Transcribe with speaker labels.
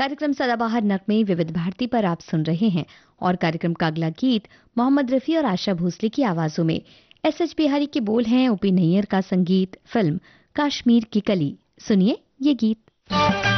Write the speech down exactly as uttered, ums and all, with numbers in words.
Speaker 1: कार्यक्रम सदाबहार नगमे विविध भारती पर आप सुन रहे हैं और कार्यक्रम का अगला गीत मोहम्मद रफी और आशा भोसले की आवाजों में। एस एच बिहारी के बोल हैं, ओपी नैयर का संगीत, फिल्म कश्मीर की कली। सुनिए ये गीत।